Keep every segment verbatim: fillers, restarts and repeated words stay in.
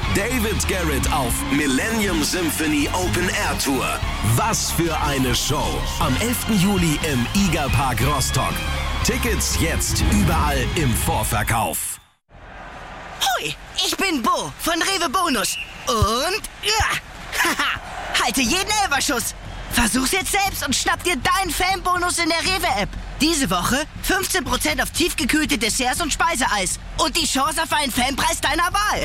David Garrett auf Millennium Symphony Open Air Tour. Was für eine Show. Am elften Juli im IGA Park Rostock. Tickets jetzt überall im Vorverkauf. Hui, ich bin Bo von Rewe Bonus. Und ja, haha, halte jeden Elferschuss. Versuch's jetzt selbst und schnapp dir deinen Fanbonus in der Rewe-App. Diese Woche fünfzehn Prozent auf tiefgekühlte Desserts und Speiseeis. Und die Chance auf einen Fanpreis deiner Wahl.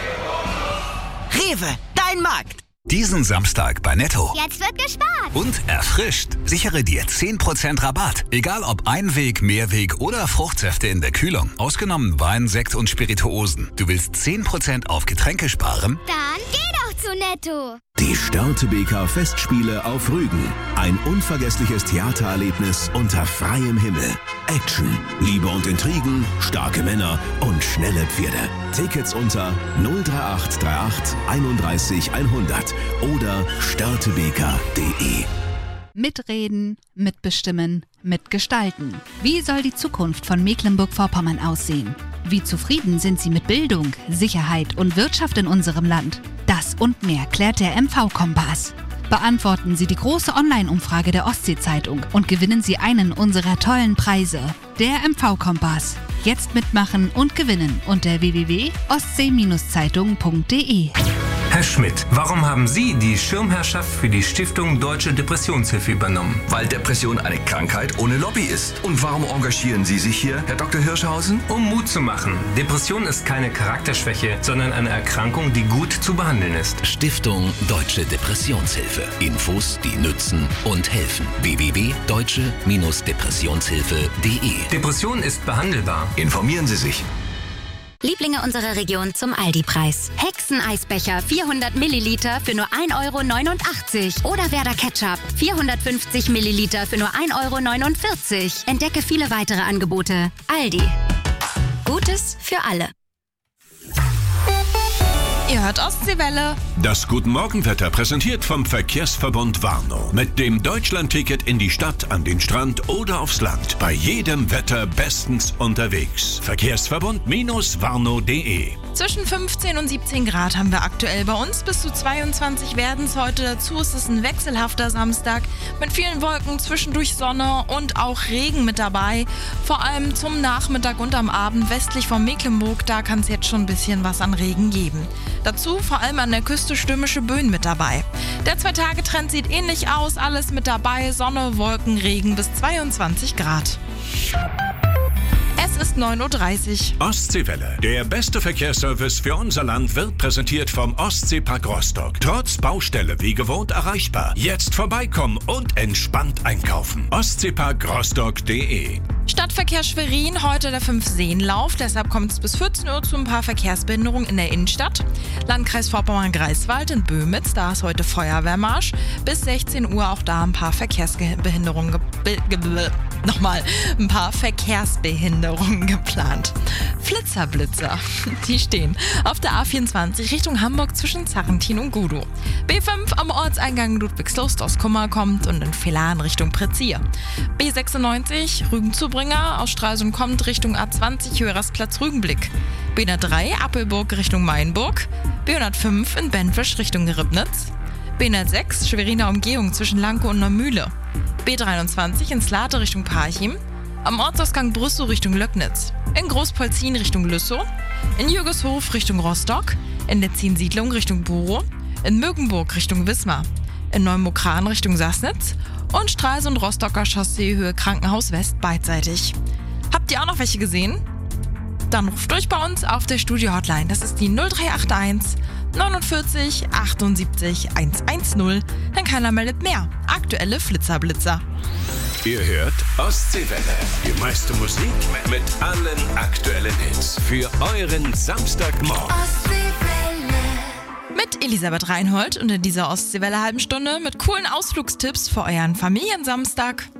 Rewe, dein Markt. Diesen Samstag bei Netto. Jetzt wird gespart. Und erfrischt. Sichere dir zehn Prozent Rabatt. Egal ob Einweg, Mehrweg oder Fruchtsäfte in der Kühlung. Ausgenommen Wein, Sekt und Spirituosen. Du willst zehn Prozent auf Getränke sparen? Dann geh doch zu Netto. Die Störtebeker Festspiele auf Rügen. Ein unvergessliches Theatererlebnis unter freiem Himmel. Action, Liebe und Intrigen, starke Männer und schnelle Pferde. Tickets unter null drei acht drei acht einunddreißig hundert oder störtebeker punkt de. Mitreden, mitbestimmen, mitgestalten. Wie soll die Zukunft von Mecklenburg-Vorpommern aussehen? Wie zufrieden sind Sie mit Bildung, Sicherheit und Wirtschaft in unserem Land? Das und mehr klärt der M V-Kompass. Beantworten Sie die große Online-Umfrage der Ostsee-Zeitung und gewinnen Sie einen unserer tollen Preise. Der M V-Kompass. Jetzt mitmachen und gewinnen unter w w w punkt ostsee Zeitung punkt de. Herr Schmidt, warum haben Sie die Schirmherrschaft für die Stiftung Deutsche Depressionshilfe übernommen? Weil Depression eine Krankheit ohne Lobby ist. Und warum engagieren Sie sich hier, Herr Doktor Hirschhausen? Um Mut zu machen. Depression ist keine Charakterschwäche, sondern eine Erkrankung, die gut zu behandeln ist. Stiftung Deutsche Depressionshilfe. Infos, die nützen und helfen. w w w punkt deutsche Depressionshilfe punkt de. Depression ist behandelbar. Informieren Sie sich. Lieblinge unserer Region zum Aldi-Preis. Hexeneisbecher vierhundert Milliliter für nur ein Euro neunundachtzig. Oder Werder Ketchup vierhundertfünfzig Milliliter für nur ein Euro neunundvierzig. Entdecke viele weitere Angebote. Aldi. Gutes für alle. Ihr hört Ostseewelle. Das Guten-Morgen-Wetter präsentiert vom Verkehrsverbund Warnow. Mit dem Deutschland-Ticket in die Stadt, an den Strand oder aufs Land. Bei jedem Wetter bestens unterwegs. Verkehrsverbund Warnow punkt de. Zwischen fünfzehn und siebzehn Grad haben wir aktuell bei uns. Bis zu zweiundzwanzig werden es heute. Dazu ist es ein wechselhafter Samstag mit vielen Wolken, zwischendurch Sonne und auch Regen mit dabei. Vor allem zum Nachmittag und am Abend westlich von Mecklenburg. Da kann es jetzt schon ein bisschen was an Regen geben. Dazu vor allem an der Küste stürmische Böen mit dabei. Der Zwei-Tage-Trend sieht ähnlich aus. Alles mit dabei. Sonne, Wolken, Regen bis zweiundzwanzig Grad. Es ist neun Uhr dreißig. Ostseewelle. Der beste Verkehrsservice für unser Land wird präsentiert vom Ostseepark Rostock. Trotz Baustelle wie gewohnt erreichbar. Jetzt vorbeikommen und entspannt einkaufen. ostseepark rostock punkt de. Stadtverkehr Schwerin, heute der Fünf-Seenlauf. Deshalb kommt es bis vierzehn Uhr zu ein paar Verkehrsbehinderungen in der Innenstadt. Landkreis Vorpommern-Greifswald in Böhmitz, da ist heute Feuerwehrmarsch. Bis sechzehn Uhr auch da ein paar Verkehrsbehinderungen ge- ge- ge- Nochmal, ein paar Verkehrsbehinderungen geplant. Flitzer-Blitzer, die stehen auf der A vierundzwanzig Richtung Hamburg zwischen Zarrentin und Gudow. B fünf am Ortseingang Ludwigslust aus Kummer kommt und in Villaren Richtung Prezier. B sechsundneunzig Rügen-Zubringer aus Stralsund kommt Richtung A zwanzig Höherastplatz Rügenblick. B hundertdrei Appelburg Richtung Mainburg. B hundertfünf in Benfisch Richtung Ribnitz. B hundertsechs Schweriner Umgehung zwischen Lanke und Neumühle. B dreiundzwanzig in Slate Richtung Parchim. Am Ortsausgang Brüssow Richtung Löcknitz. In Großpolzin Richtung Lüssow. In Jürgeshof Richtung Rostock. In der Ziensiedlung Richtung Buro. In Mögenburg Richtung Wismar. In Neumokran Richtung Sassnitz. Und Stralsund-Rostocker Chaussee Höhe Krankenhaus West beidseitig. Habt ihr auch noch welche gesehen? Dann ruft durch bei uns auf der Studio-Hotline. Das ist die null drei acht eins neunundvierzig achtundsiebzig hundertzehn. Dann keiner meldet mehr. Aktuelle Flitzer-Blitzer. Ihr hört Ostseewelle. Die meiste Musik mit allen aktuellen Hits. Für euren Samstagmorgen. Mit Elisabeth Reinhold und in dieser Ostseewelle halben Stunde mit coolen Ausflugstipps für euren Familiensamstag.